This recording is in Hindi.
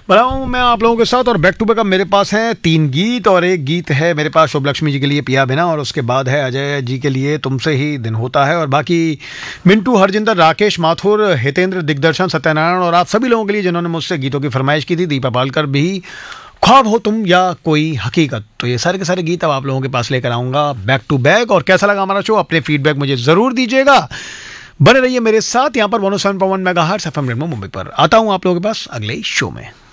बना हूँ मैं आप लोगों के साथ और बैक टू बैक अब मेरे पास हैं 3 गीत और एक गीत है मेरे पास शुभ लक्ष्मी जी के लिए पिया बिना और उसके बाद है अजय जी के लिए तुमसे ही दिन होता है और बाकी मिंटू हरजिंदर राकेश माथुर हितेंद्र दिग्दर्शन सत्यनारायण और आप सभी लोगों के लिए जिन्होंने मुझसे गीतों की फरमाइश की थी दीपा पालकर भी ख्वाब हो तुम या कोई हकीकत। तो ये सारे के सारे गीत अब आप लोगों के पास लेकर आऊँगा बैक टू बैक। और कैसा लगा हमारा शो अपने फीडबैक मुझे ज़रूर दीजिएगा। बने रहिए मेरे साथ यहाँ पर 107.1 मेगाहर्ट्ज़ एफएम रेनबो मुंबई पर। आता हूँ आप लोगों के पास अगले शो में।